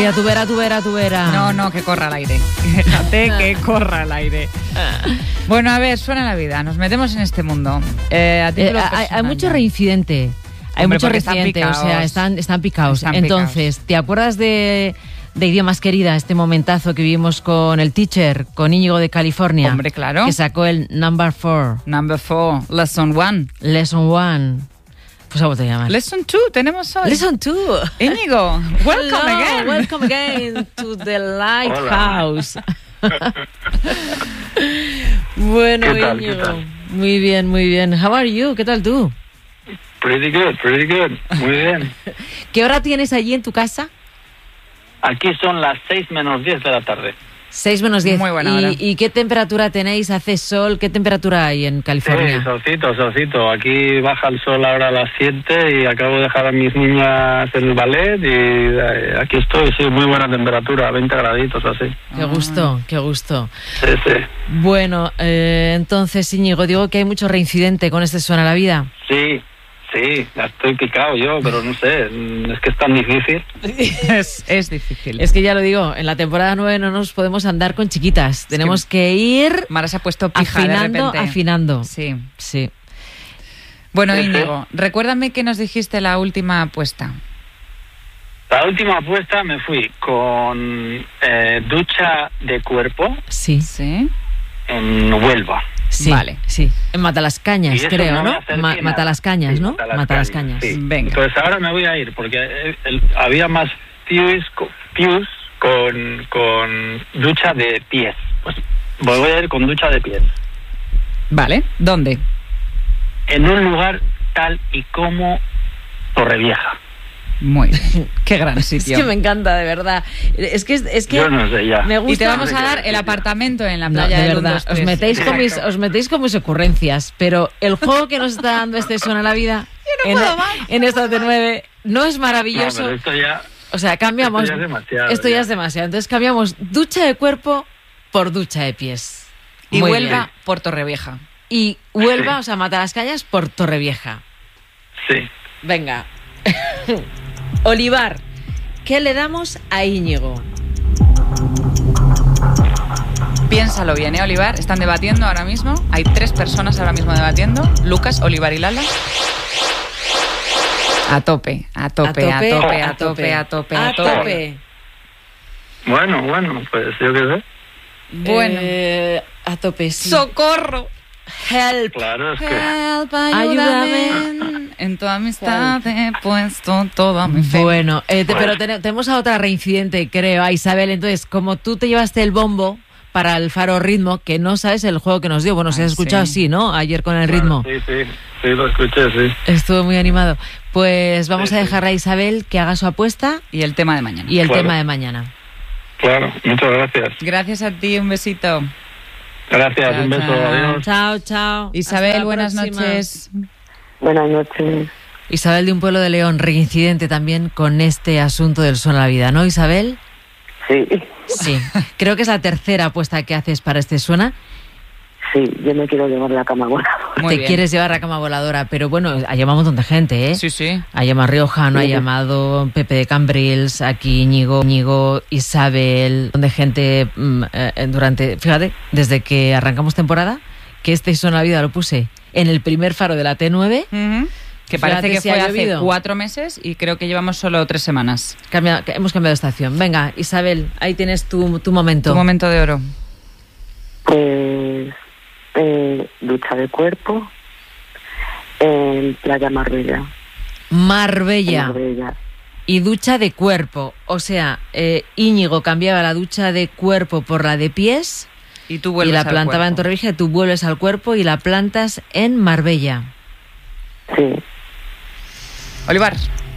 Venga, tú verás. No, que corra al aire. Déjate que corra al aire. Bueno, a ver, suena la vida. Nos metemos en este mundo. Hay mucho reincidente. Hay mucho reincidente, o sea, están picados. Entonces, ¿te acuerdas de Idiomas Querida, este momentazo que vivimos con el teacher, con Íñigo de California? Hombre, claro. Que sacó el Number 4. Lesson 1. Lesson 1. Pues algo te llaman. Lesson 2, tenemos hoy. Lesson 2. Íñigo, welcome again to the Lighthouse. Bueno, Íñigo. Muy bien. How are you? ¿Qué tal tú? Pretty good. Muy bien. ¿Qué hora tienes allí en tu casa? Aquí son las 6 menos 10 de la tarde. 6 menos 10. Muy buena hora. ¿Y qué temperatura tenéis? ¿Hace sol? ¿Qué temperatura hay en California? Sí, solcito. Aquí baja el sol ahora a las 7 y acabo de dejar a mis niñas en el ballet y aquí estoy, sí, muy buena temperatura, 20 graditos así. Qué gusto. Sí. Bueno, entonces, Íñigo, digo que hay mucho reincidente con este Suena la Vida. Sí, ya estoy picado yo, pero no sé, es que es tan difícil. Es difícil. Es que ya lo digo, en la temporada 9 no nos podemos andar con chiquitas. Tenemos que ir Mara se ha puesto pija afinando. Sí. Bueno, Íñigo, recuérdame que nos dijiste la última apuesta. La última apuesta me fui con ducha de cuerpo. Sí. En Huelva. Sí, vale. Sí. En Matalascañas, creo, ¿no? Matalascañas, sí, ¿no? Matalascañas. Sí. Venga. Entonces ahora me voy a ir porque había más pews con ducha de pies. Pues voy a ir con ducha de pies. Vale. ¿Dónde? En un lugar tal y como Torrevieja. Muy bien. Qué gran sitio. Es que me encanta, de verdad. Es que yo no sé ya. Me gusta. Y te vamos a dar el apartamento en la playa de de verdad. Os metéis con mis ocurrencias, pero el juego que nos está dando este Suena la Vida en esta de 9 no es maravilloso. No, pero esto ya, o sea, cambiamos. Esto ya es demasiado. Entonces cambiamos ducha de cuerpo por ducha de pies. Y Muy Huelva bien. por Torrevieja. Y Huelva, o sea, Matalascañas por Torrevieja. Sí. Venga. Olivar, ¿qué le damos a Íñigo? Piénsalo bien, Olivar. Están debatiendo ahora mismo. Hay 3 personas ahora mismo debatiendo. Lucas, Olivar y Lala. A tope. Bueno, pues yo qué sé. Bueno. A tope, sí. ¡Socorro! Help. Claro, es que... Help, ayúdame. En tu amistad he puesto toda mi fe. Bueno, pero tenemos a otra reincidente, creo, a Isabel. Entonces, como tú te llevaste el bombo para el Faro Ritmo, que no sabes el juego que nos dio. Bueno, se ha escuchado así, ¿no? Ayer con el ritmo. Sí, lo escuché, sí. Estuvo muy animado. Pues vamos a dejar a Isabel que haga su apuesta. Y el tema de mañana. Y el tema de mañana. Claro, muchas gracias. Gracias a ti, un besito. Gracias, un beso, adiós. Chao. Isabel, buenas noches. Buenas noches. Isabel de un pueblo de León, reincidente también con este asunto del Suena la Vida, ¿no, Isabel? Sí. Creo que es la tercera apuesta que haces para este Suena. Sí, yo me quiero llevar la cama voladora. Quieres llevar la cama voladora, pero bueno, ha llamado un montón de gente, ¿eh? Sí. Ha llamado Riojano, ha llamado Pepe de Cambrils, aquí Íñigo, Isabel, un montón de gente fíjate, desde que arrancamos temporada, que este Suena la Vida lo puse en el primer faro de la T9. Que parece que fue hace 4 meses y creo que llevamos solo 3 semanas. Hemos cambiado de estación. Venga, Isabel, ahí tienes tu momento. Tu momento de oro. Pues ducha de cuerpo en Playa Marbella. Y ducha de cuerpo. O sea, Íñigo cambiaba la ducha de cuerpo por la de pies y tú vuelves y la al plantaba cuerpo. En Torrevieja, tú vuelves al cuerpo y la plantas en Marbella. Sí. Olivar.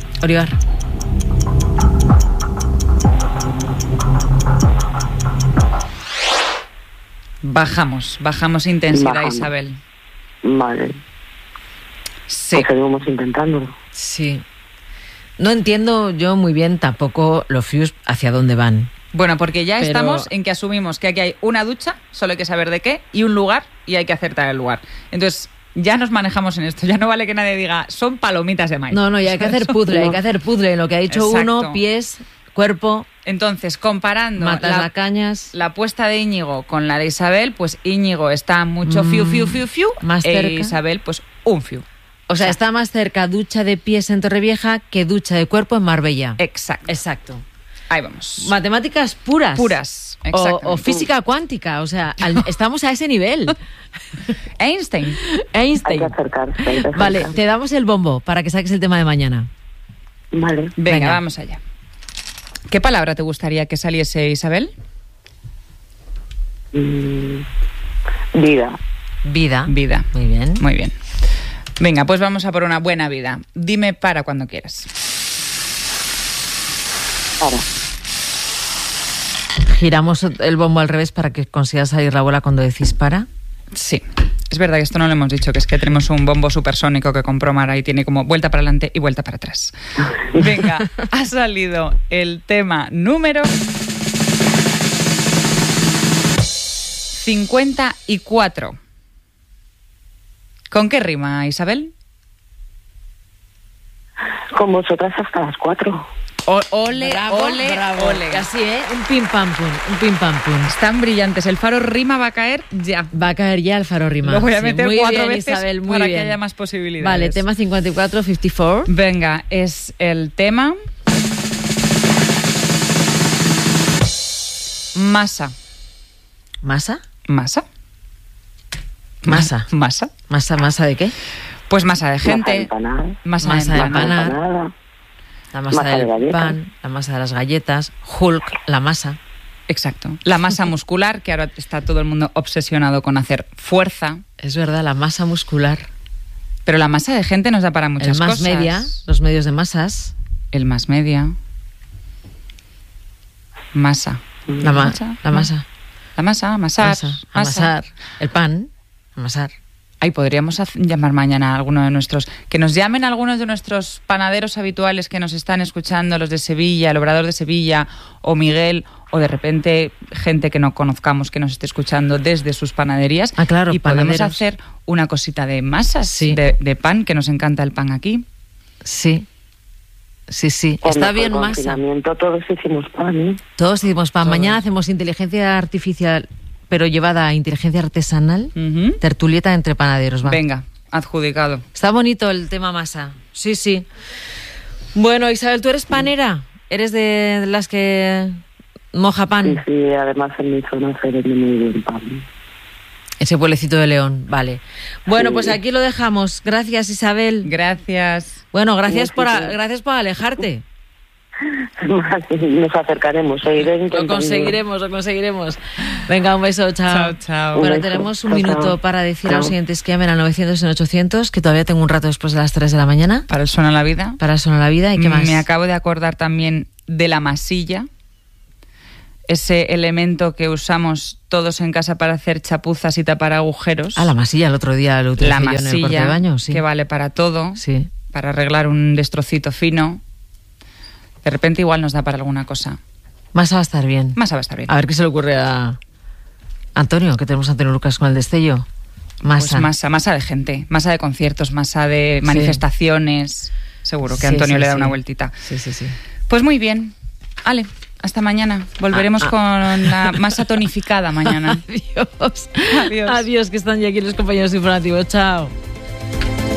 Bajamos intensidad, Isabel. Vale. Sí. Pues seguimos intentándolo. Sí. No entiendo yo muy bien tampoco los FIUs hacia dónde van. Bueno, porque ya estamos en que asumimos que aquí hay una ducha, solo hay que saber de qué, y un lugar, y hay que acertar el lugar. Entonces, ya nos manejamos en esto. Ya no vale que nadie diga, son palomitas de maíz. No, ya hay que hacer puzzle, hay que hacer puzzle. En lo que ha dicho Exacto. uno, pies, cuerpo. Entonces, comparando Matas las cañas. la apuesta de Íñigo con la de Isabel, pues Íñigo está mucho fiu, más e cerca. Isabel, pues un fiu. O sea, está más cerca ducha de pies en Torrevieja que ducha de cuerpo en Marbella. Exacto. Ahí vamos. Matemáticas puras. Puras, exactamente. O física cuántica, o sea, estamos a ese nivel. Einstein. Hay que acercarse. Vale, te damos el bombo para que saques el tema de mañana. Vale. Venga, vamos allá. ¿Qué palabra te gustaría que saliese, Isabel? Vida. Vida. Vida. Muy bien. Muy bien. Venga, pues vamos a por una buena vida. Dime para cuando quieras. Para. Giramos el bombo al revés para que consigas salir la bola cuando decís para. Sí. Es verdad que esto no lo hemos dicho, que es que tenemos un bombo supersónico que compró Mara y tiene como vuelta para adelante y vuelta para atrás. Venga, ha salido el tema número 54. ¿Con qué rima, Isabel? Con vosotras hasta las 4. Ole, Bravo, ole, bravo. ole. Así, un pim pam pum, un pim pam pum. Están brillantes. El faro rima va a caer ya. Va a caer ya el faro rima. Lo voy a Sí, meter muy 4 bien, veces Isabel, muy para bien. que haya más posibilidades. Vale, tema 54, 54. Venga, es el tema masa. ¿Masa? ¿Masa? Masa. ¿Masa? ¿Masa de qué? Pues masa de gente. Masa de empanar. La masa Masa de del galletas. pan, la masa de las galletas, Hulk, la masa. Exacto. La masa muscular, que ahora está todo el mundo obsesionado con hacer fuerza. Es verdad, la masa muscular. Pero la masa de gente nos da para muchas El más cosas. media, los medios de masas. El más media. Masa. La masa. La masa, amasar. Masa. Amasar. El pan. Amasar. Ahí podríamos llamar mañana a alguno de nuestros... Que nos llamen algunos de nuestros panaderos habituales que nos están escuchando, los de Sevilla, el Obrador de Sevilla, o Miguel, o de repente gente que no conozcamos que nos esté escuchando desde sus panaderías. Ah, claro, y podemos panaderos. hacer una cosita de masas, Sí. de pan, que nos encanta el pan aquí. Sí. Sí, sí. Cuando Está fue bien el masa. confinamiento, todos hicimos pan, ¿eh? Todos decimos pan. Todos. Mañana hacemos inteligencia artificial, pero llevada a inteligencia artesanal. Ujú. Tertulieta entre panaderos. Va. Venga, adjudicado. Está bonito el tema masa. Sí, sí. Bueno, Isabel, ¿tú eres panera? ¿Eres de las que moja Sí, pan? sí, además en mi zona se vende muy bien pan. Ese pueblecito de León, vale. Bueno, Sí. pues aquí lo dejamos. Gracias, Isabel. Gracias. Bueno, gracias Sí, por, sí. gracias por alejarte. Nos acercaremos, seguiré Lo intentando. conseguiremos, lo conseguiremos. Venga, un beso, chao. Chao, chao. Bueno, Un beso. tenemos un Chao, minuto chao. para decir a los Chao. oyentes que llamen al 900 y 800, que todavía tengo un rato después de las 3 de la mañana Para el Suena la Vida. para Sonar la Vida. ¿Y qué más? Me acabo de acordar también de la masilla, ese elemento que usamos todos en casa para hacer chapuzas y tapar agujeros. Ah, la masilla, el otro día lo utilicé La yo en el cuarto de masilla, baño. Sí. que vale para todo, Sí. para arreglar un destrocito fino. De repente igual nos da para alguna cosa. Masa va a estar bien. Masa va a estar bien. A ver qué se le ocurre a Antonio, que tenemos a Antonio Lucas con el destello. Masa. Pues masa de gente, masa de conciertos, masa de Sí. manifestaciones. Seguro que Sí, Antonio sí, le da sí. una vueltita. Sí, sí, sí. Pues muy bien. Ale, hasta mañana. Volveremos con la masa tonificada mañana. Adiós. Adiós. Adiós, que están ya aquí los compañeros informativos. Chao.